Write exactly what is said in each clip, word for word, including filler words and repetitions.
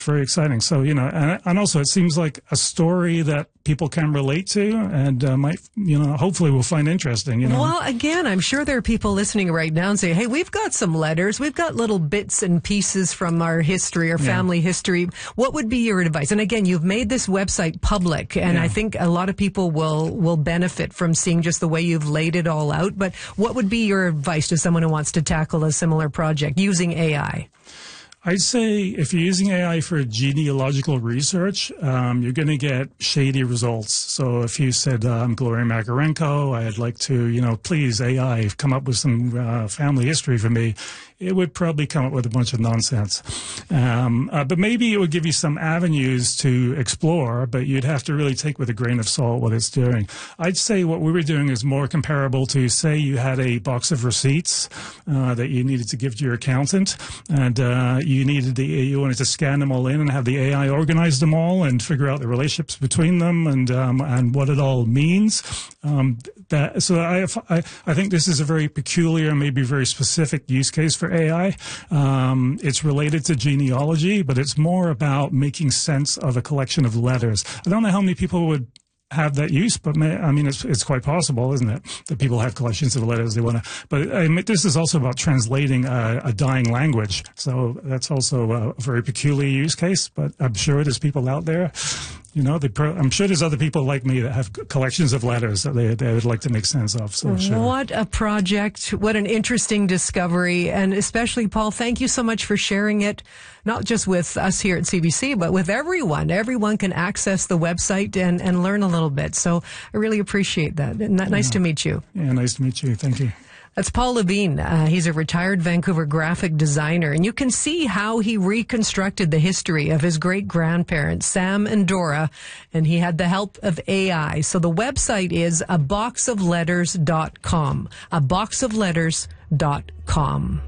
very exciting. So, you know, and, and also it seems like a story that people can relate to and uh, might, you know, hopefully will find interesting, you know. Well, again, I'm sure there are people listening right now and say, hey, we've got some letters. We've got little bits and pieces from our history, our family yeah. history. What would be your advice? And again, you've made this website public, and yeah. I think a lot of people will, will benefit from seeing just the way you've laid it all out. But what would be your advice to someone who wants to tackle a similar project using A I? I'd say if you're using A I for genealogical research, um, you're going to get shady results. So if you said, uh, I'm Gloria Makarenko, I'd like to, you know, please, A I, come up with some uh, family history for me, it would probably come up with a bunch of nonsense. Um, uh, but maybe it would give you some avenues to explore, but you'd have to really take with a grain of salt what it's doing. I'd say what we were doing is more comparable to, say, you had a box of receipts uh, that you needed to give to your accountant, and uh, you needed the, you wanted to scan them all in and have the A I organize them all and figure out the relationships between them and um, and what it all means. Um, that so I, I I think this is a very peculiar, maybe very specific use case for A I. Um, it's related to genealogy, but it's more about making sense of a collection of letters. I don't know how many people would have that use, but may, I mean, it's it's quite possible, isn't it, that people have collections of letters they want to. But I mean, this is also about translating a, a dying language, so that's also a very peculiar use case. But I'm sure there's people out there, you know, they pro I'm sure there's other people like me that have collections of letters that they, they would like to make sense of. So sure. What a project! What an interesting discovery, and especially Paul, thank you so much for sharing it. Not just with us here at C B C, but with everyone. Everyone can access the website and, and learn a little bit. So I really appreciate that. And that, nice yeah. to meet you. Yeah, nice to meet you. Thank you. That's Paul Levine. Uh, he's a retired Vancouver graphic designer, and you can see how he reconstructed the history of his great-grandparents, Sam and Dora, and he had the help of A I. So the website is a box of letters dot com, a box of letters dot com.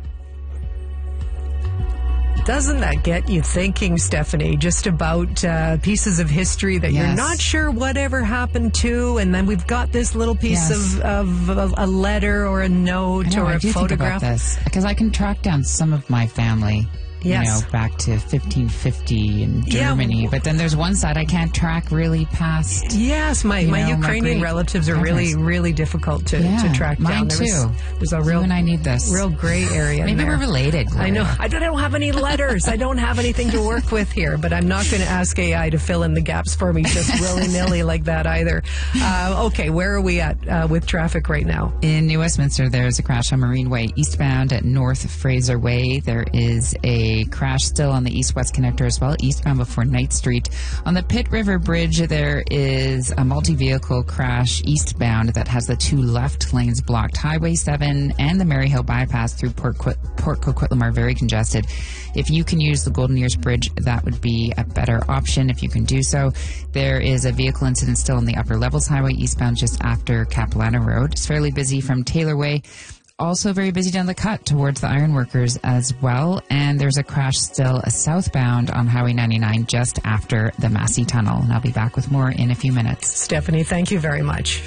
Doesn't that get you thinking, Stephanie, just about uh, pieces of history that yes. you're not sure whatever happened to, and then we've got this little piece yes. of, of, of a letter or a note I know, or I a do photograph? Think about this because I can track down some of my family. Yes. You know, back to fifteen fifty in Germany. Yeah. But then there's one side I can't track really past. Yes, my, my know, Ukrainian my relatives are really, really difficult to, yeah, to track mine down. There too. Was, there's a real, you and I need this. real gray area. Maybe there. we're related. Gloria. I know. I don't, I don't have any letters. I don't have anything to work with here. But I'm not going to ask A I to fill in the gaps for me just willy-nilly like that either. Uh, okay, where are we at uh, with traffic right now? In New Westminster, there's a crash on Marine Way eastbound at North Fraser Way. There is a crash still on the east-west connector as well, eastbound before Knight Street. On the Pitt River Bridge, there is a multi-vehicle crash eastbound that has the two left lanes blocked. Highway seven and the Maryhill bypass through Port, Qu Port Coquitlam are very congested. If you can use the Golden Ears Bridge, that would be a better option if you can do so. There is a vehicle incident still on the Upper Levels Highway eastbound just after Capilano Road. It's fairly busy from Taylor Way. Also very busy down the cut towards the Ironworkers as well. And there's a crash still southbound on Highway ninety-nine just after the Massey Tunnel. And I'll be back with more in a few minutes. Stephanie, thank you very much.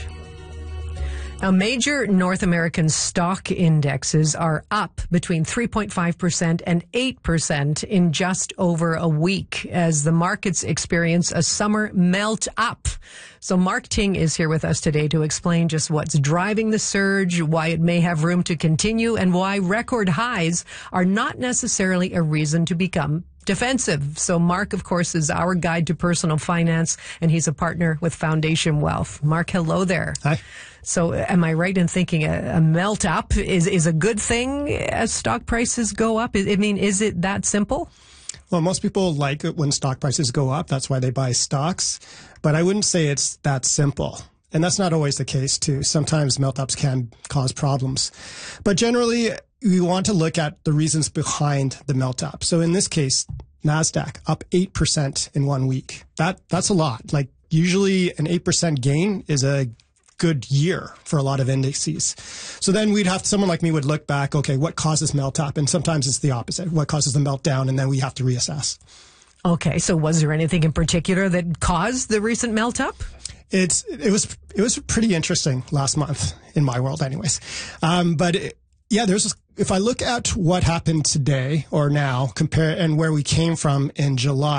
Now, major North American stock indexes are up between three point five percent and eight percent in just over a week as the markets experience a summer melt up. So Mark Ting is here with us today to explain just what's driving the surge, why it may have room to continue, and why record highs are not necessarily a reason to become defensive. So Mark, of course, is our guide to personal finance, and he's a partner with Foundation Wealth. Mark, hello there. Hi. So am I right in thinking a, a melt up is, is a good thing as stock prices go up? I mean, is it that simple? Well, most people like it when stock prices go up. That's why they buy stocks. But I wouldn't say it's that simple. And that's not always the case, too. Sometimes melt-ups can cause problems. But generally, we want to look at the reasons behind the melt-up. So in this case, NASDAQ up eight percent in one week. That That's a lot. Like, usually an eight percent gain is a good year for a lot of indices. So then we'd have, someone like me would look back, okay, what causes melt-up? And sometimes it's the opposite. What causes the meltdown? And then we have to reassess. Okay, so was there anything in particular that caused the recent melt-up? It's it was it was pretty interesting last month in my world, anyways. Um, but it, yeah, there's if I look at what happened today or now, compare and where we came from in July.